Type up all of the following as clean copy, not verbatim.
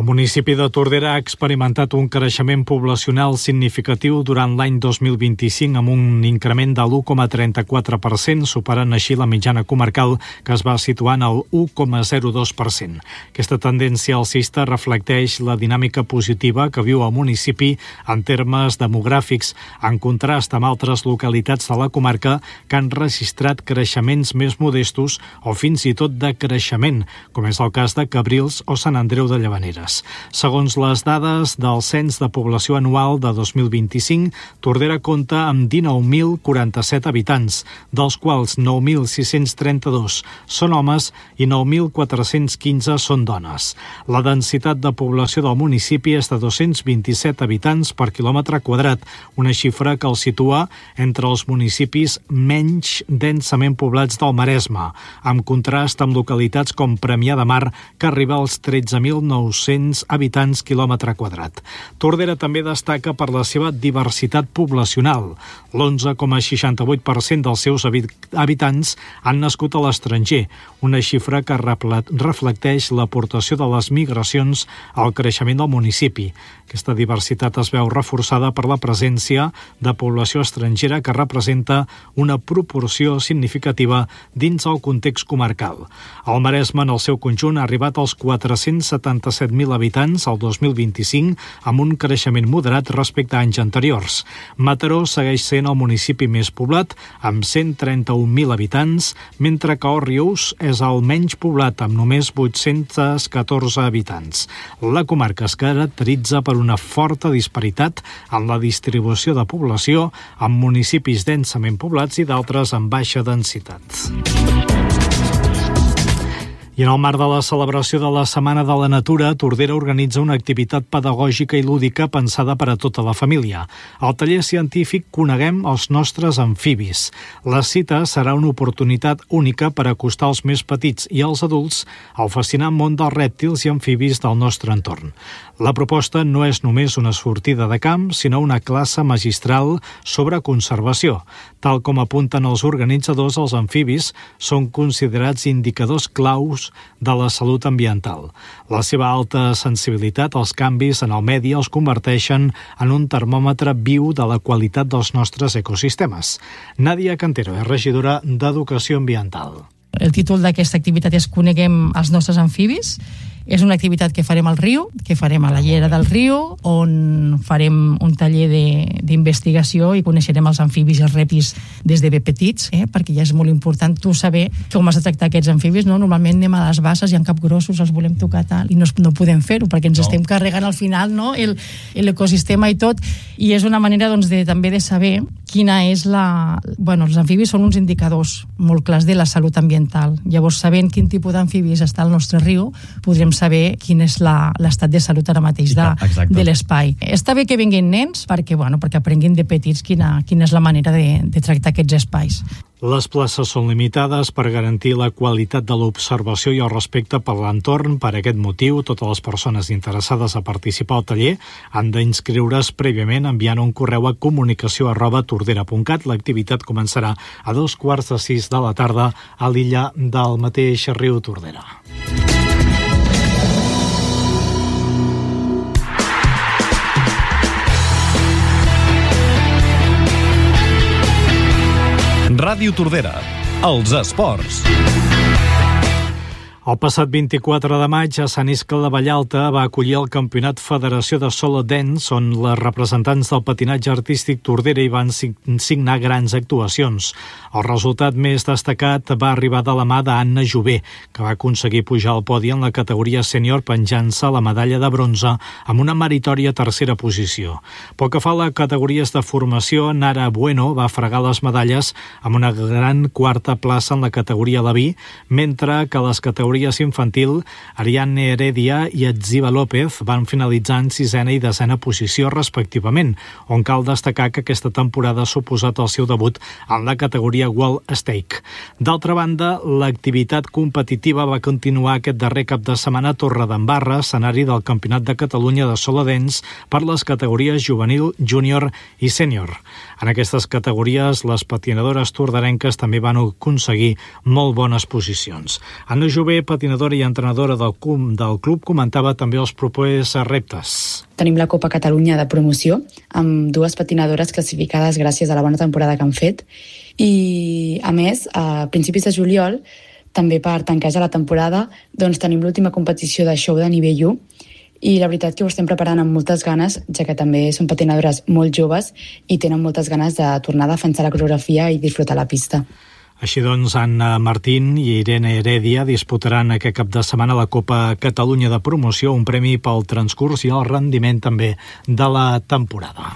El municipi de Tordera ha experimentat un creixement poblacional significatiu durant l'any 2025 amb un increment de l'1,34%, superant així la mitjana comarcal que es va situar en el 1,02%. Aquesta tendència alcista reflecteix la dinàmica positiva que viu el municipi en termes demogràfics, en contrast amb altres localitats de la comarca que han registrat creixements més modestos o fins i tot de creixement, com és el cas de Cabrils o Sant Andreu de Llavaneres. Segons les dades del Cens de Població Anual de 2025, Tordera compta amb 19.047 habitants, dels quals 9.632 són homes i 9.415 són dones. La densitat de població del municipi és de 227 habitants per quilòmetre quadrat, una xifra que el situa entre els municipis menys densament poblats del Maresme, en contrast amb localitats com Premià de Mar, que arriba als 13.900 habitants quilòmetre quadrat. Tordera també destaca per la seva diversitat poblacional. L'11,68% dels seus habitants han nascut a l'estranger, una xifra que reflecteix l'aportació de les migracions al creixement del municipi. Aquesta diversitat es veu reforçada per la presència de població estrangera que representa una proporció significativa dins el context comarcal. El Maresme, en el seu conjunt, ha arribat als 477.000 habitants al 2025, amb un creixement moderat respecte a anys anteriors. Mataró segueix sent el municipi més poblat, amb 131.000 habitants, mentre que Òrrius és el menys poblat, amb només 814 habitants. La comarca es caracteritza per una forta disparitat en la distribució de població, amb municipis densament poblats i d'altres amb baixa densitat. I en el marc de la celebració de la Setmana de la Natura, Tordera organitza una activitat pedagògica i lúdica pensada per a tota la família. Al taller científic Coneguem els nostres amfibis. La cita serà una oportunitat única per acostar els més petits i els adults al fascinant món dels rèptils i amfibis del nostre entorn. La proposta no és només una sortida de camp, sinó una classe magistral sobre conservació. Tal com apunten els organitzadors, els amfibis són considerats indicadors claus de la salut ambiental. La seva alta sensibilitat als canvis en el medi els converteixen en un termòmetre viu de la qualitat dels nostres ecosistemes. Nàdia Cantero és regidora d'Educació Ambiental. El títol d'aquesta activitat és Coneguem els nostres amfibis. És una activitat que farem al riu, que farem a la llera del riu, on farem un taller d'investigació i coneixerem els amfibis i els rèptils des de ben petits, perquè ja és molt important tu saber com has de tractar aquests amfibis. No? Normalment anem a les basses i en capgrossos els volem tocar tal, i no podem fer-ho perquè ens estem carregant al final, no? L'ecosistema i tot, i és una manera també de saber quina és els amfibis són uns indicadors molt clars de la salut ambiental. Llavors, sabent quin tipus d'amfibis està al nostre riu, podrem saber quin és l'estat de salut ara mateix de l'espai. Està bé que vinguin nens perquè aprenguin de petits quina és la manera de tractar aquests espais. Les places són limitades per garantir la qualitat de l'observació i el respecte per l'entorn. Per aquest motiu, totes les persones interessades a participar al taller han d'inscriure's prèviament enviant un correu a comunicació@tordera.cat. L'activitat començarà a 5:45 de la tarda a l'illa del mateix riu Tordera. Ràdio Tordera, els esports. El passat 24 de maig a Sant Iscle de Vallalta va acollir el Campionat Federació de Solo Dance, on les representants del patinatge artístic Tordera hi van signar grans actuacions. El resultat més destacat va arribar de la mà d'Anna Jové, que va aconseguir pujar al podi en la categoria sènior penjant-se la medalla de bronze amb una meritòria tercera posició. Pel que fa a les categories de formació, Nara Bueno va fregar les medalles amb una gran quarta plaça en la categoria Laví, mentre que les categories infantil, Ariadne Heredia i Etziba López van finalitzar en 6ª i 10ª posició respectivament, on cal destacar que aquesta temporada ha suposat el seu debut en la categoria World Stake. D'altra banda, l'activitat competitiva va continuar aquest darrer cap de setmana a Torredembarra, escenari del Campionat de Catalunya de Solo Dance per les categories juvenil, júnior i sènior. En aquestes categories, les patinadores torderenques també van aconseguir molt bones posicions. Anna Jové Soler, patinadora i entrenadora del club, comentava també els propers reptes. Tenim la Copa Catalunya de promoció, amb 2 patinadores classificades gràcies a la bona temporada que han fet. I, a més, a principis de juliol, també per tancar ja la temporada, doncs tenim l'última competició de show de nivell 1, i la veritat que ho estem preparant amb moltes ganes, ja que també són patinadores molt joves i tenen moltes ganes de tornar a defensar la coreografia i disfrutar la pista. Així doncs, Anna Martín i Irene Heredia disputaran aquest cap de setmana la Copa Catalunya de Promoció, un premi pel transcurs i el rendiment també de la temporada.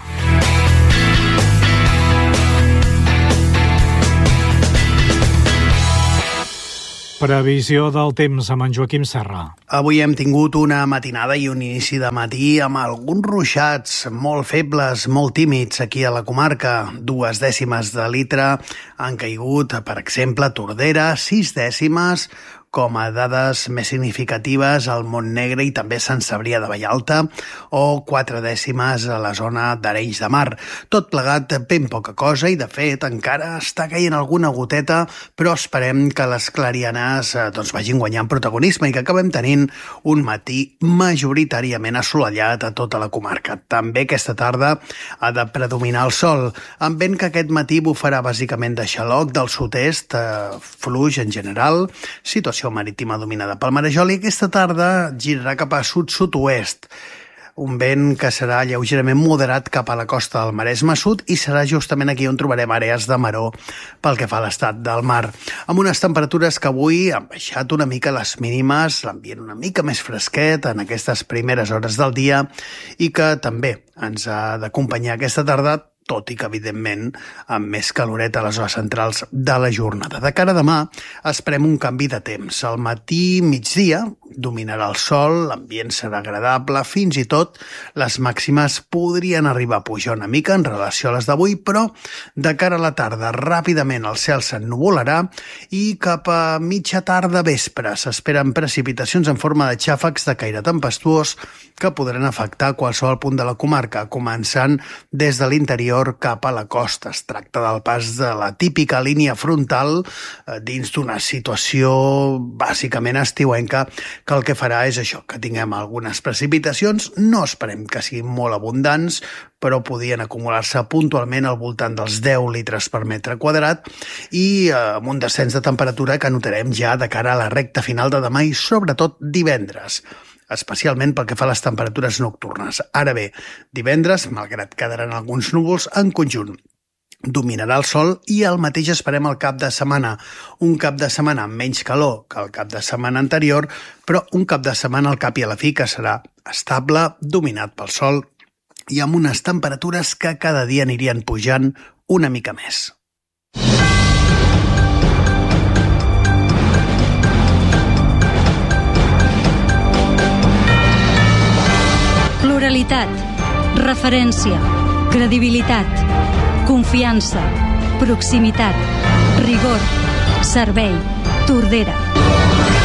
Previsió del temps amb en Joaquim Serra. Avui hem tingut una matinada i un inici de matí amb alguns ruixats molt febles, molt tímids aquí a la comarca. 2 dècimes de litre han caigut, per exemple, a Tordera, 6 dècimes, com a dades més significatives al Montnegre i també Sant Cebrià de Vallalta, o 4 dècimes a la zona d'Arenys de Mar. Tot plegat ben poca cosa i, de fet, encara està caient alguna goteta, però esperem que les clarianes vagin guanyant protagonisme i que acabem tenint un matí majoritàriament assolellat a tota la comarca. També aquesta tarda ha de predominar el sol, amb vent que aquest matí bufarà bàsicament de xaloc del sud-est, fluix en general, situació marítima dominada pel marejol, i aquesta tarda girarà cap a sud-sud-oest. Un vent que serà lleugerament moderat cap a la costa del Maresme Sud i serà justament aquí on trobarem àrees de maror pel que fa a l'estat del mar. Amb unes temperatures que avui han baixat una mica les mínimes, l'ambient una mica més fresquet en aquestes primeres hores del dia i que també ens ha d'acompanyar aquesta tarda, tot i que, evidentment, amb més caloret a les hores centrals de la jornada. De cara a demà, esperem un canvi de temps. Al matí, migdia, dominarà el sol, l'ambient serà agradable, fins i tot les màximes podrien arribar a pujar una mica en relació a les d'avui, però de cara a la tarda, ràpidament el cel s'ennuvolarà i cap a mitja tarda vespre s'esperen precipitacions en forma de xàfecs de caire tempestuós que podran afectar qualsevol punt de la comarca, començant des de l'interior cap a la costa. Es tracta del pas de la típica línia frontal dins d'una situació bàsicament estiuenca que el que farà és això, que tinguem algunes precipitacions, no esperem que siguin molt abundants, però podien acumular-se puntualment al voltant dels 10 litres per metre quadrat i amb un descens de temperatura que notarem ja de cara a la recta final de demà i sobretot divendres, especialment pel que fa a les temperatures nocturnes. Ara bé, divendres, malgrat quedaran alguns núvols, en conjunt dominarà el sol i el mateix esperem el cap de setmana. Un cap de setmana amb menys calor que el cap de setmana anterior, però un cap de setmana al cap i a la fi que serà estable, dominat pel sol i amb unes temperatures que cada dia anirien pujant una mica més. Pluralitat, referència, credibilitat, confiança, proximitat, rigor, servei, Tordera.